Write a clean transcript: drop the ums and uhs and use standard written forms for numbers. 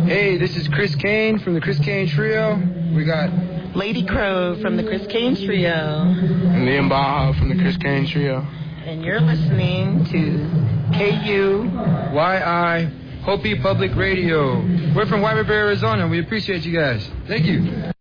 Hey, this is Chris Kane from the Chris Kane Trio. We got Lady Crow from the Chris Kane Trio. And Liam Baja from the Chris Kane Trio. And you're listening to KUYI Hopi Public Radio. We're from White River, Arizona. We appreciate you guys. Thank you.